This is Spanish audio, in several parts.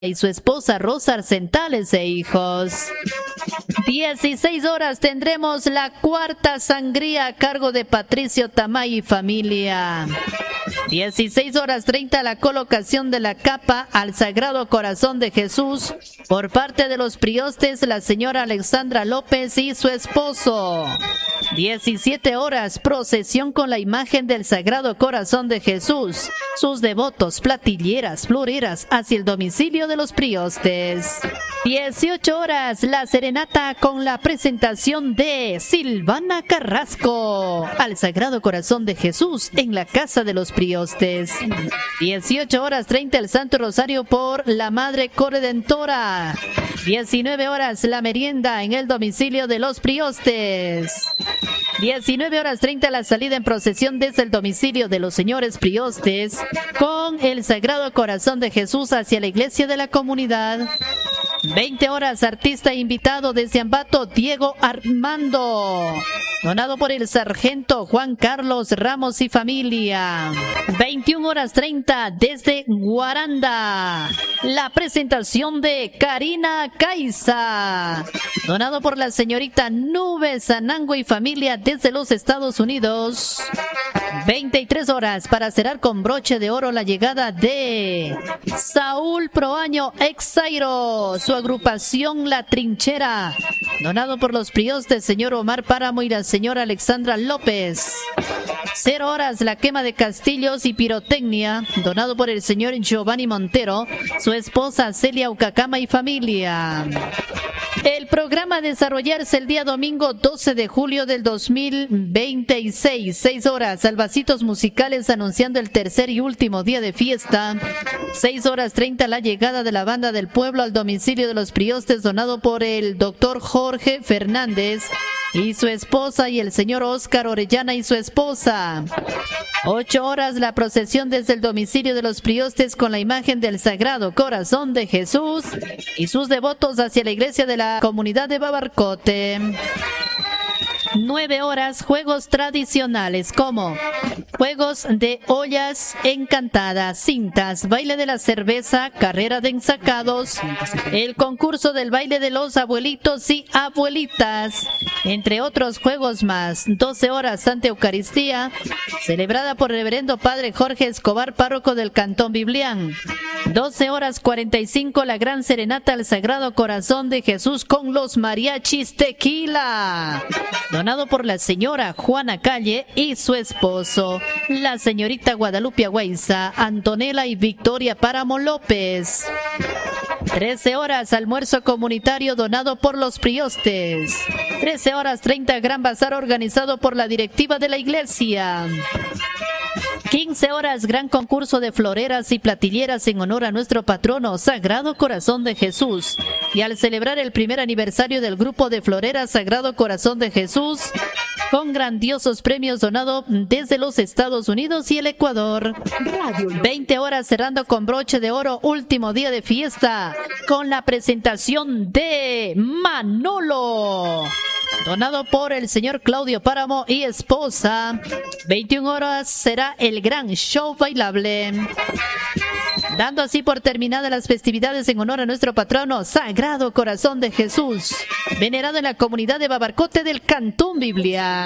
y su esposa Rosa Arcentales e hijos. 16 horas tendremos la cuarta sangría a cargo de Patricio Tamay y familia. 16 horas 30 la colocación de la capa al Sagrado Corazón de Jesús por parte de los priostes, la señora Alexandra López y su esposo. 17 horas procesión con la imagen del Sagrado Corazón de Jesús, sus devotos, platilleras, floreras hacia el domicilio de los priostes. 18 horas la serenata con la presentación de Silvana Carrasco al Sagrado Corazón de Jesús en la casa de los priostes. 18 horas 30 el Santo Rosario por la Madre Corredentora. 19 horas la merienda en el domicilio de los priostes. 19 horas 30 la salida en procesión desde el domicilio de los señores priostes con el Sagrado Corazón de Jesús hacia la iglesia de la comunidad. 20 horas artista invitado desde Ambato, Diego Armando, donado por el sargento Juan Carlos Ramos y familia. 21 horas 30 desde Guaranda, la presentación de Karina Caiza, donado por la señorita Nubes Anango y familia desde los Estados Unidos. 23 horas para cerrar con broche de oro la llegada de Saúl Proaño Exairo, su agrupación La Trinchera, donado por los priostes señor Omar Páramo y la señora Alexandra López. 0 horas la quema de castillos y pirotecnia, donado por el señor Giovanni Montero, su esposa Celia Ucacama y familia. El programa a desarrollarse el día domingo 12 de julio del 2026, 6 horas, salvacitos musicales anunciando el tercer y último día de fiesta. 6 horas 30 la llegada de la banda del pueblo al domicilio de los priostes, donado por el doctor Jorge Fernández y su esposa y el señor Óscar Orellana y su esposa. 8 horas la procesión desde el domicilio de los priostes con la imagen del Sagrado Corazón de Jesús y sus devotos hacia la iglesia de la comunidad de Babarcote. 9 horas juegos tradicionales como juegos de ollas encantadas, cintas, baile de la cerveza, carrera de ensacados, el concurso del baile de los abuelitos y abuelitas, entre otros juegos más. 12 horas Santa Eucaristía, celebrada por Reverendo Padre Jorge Escobar, párroco del Cantón Biblián. 12 horas 45 la gran serenata al Sagrado Corazón de Jesús con los mariachis Tequila, donado por la señora Juana Calle y su esposo, la señorita Guadalupe Agüeiza, Antonella y Victoria Páramo López. 13 horas almuerzo comunitario donado por los priostes. 13 horas 30 gran bazar organizado por la directiva de la iglesia. 15 horas gran concurso de floreras y platilleras en honor a nuestro patrono Sagrado Corazón de Jesús, y al celebrar el primer aniversario del grupo de floreras Sagrado Corazón de Jesús con grandiosos premios donados desde los Estados Unidos y el Ecuador. 20 horas cerrando con broche de oro último día de fiesta con la presentación de Manolo, donado por el señor Claudio Páramo y esposa. 21 horas será el gran show bailable, dando así por terminadas las festividades en honor a nuestro patrono Sagrado Corazón de Jesús, venerado en la comunidad de Babarcote del Cantón Biblián.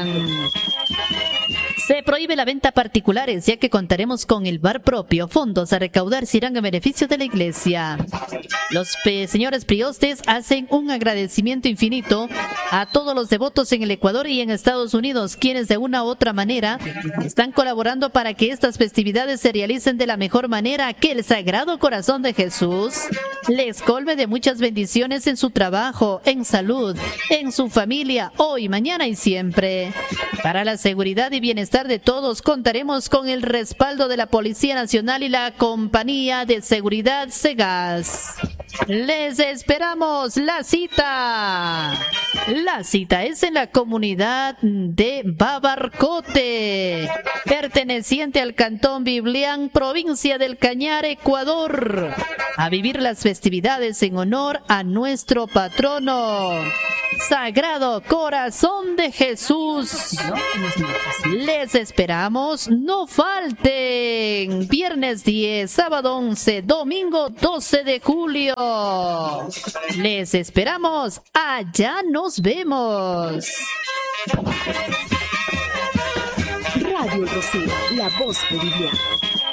Se prohíbe la venta a particulares, ya que contaremos con el bar propio. Fondos a recaudar se irán a beneficio de la iglesia. Los señores priostes hacen un agradecimiento infinito a todos los devotos en el Ecuador y en Estados Unidos, quienes de una u otra manera están colaborando para que estas festividades se realicen de la mejor manera. Que el Sagrado Corazón de Jesús les colme de muchas bendiciones en su trabajo, en salud, en su familia, hoy, mañana y siempre. Para la seguridad y bienestar de todos, contaremos con el respaldo de la Policía Nacional y la Compañía de Seguridad Segas. Les esperamos. La cita es en la comunidad de Babarcote, perteneciente al Cantón Biblián, provincia del Cañar, Ecuador, a vivir las festividades en honor a nuestro patrono Sagrado Corazón de Jesús. Les esperamos, no falten. Viernes 10, sábado 11, domingo 12 de julio. Les esperamos, allá nos vemos. Radio El Rocío, la voz boliviana.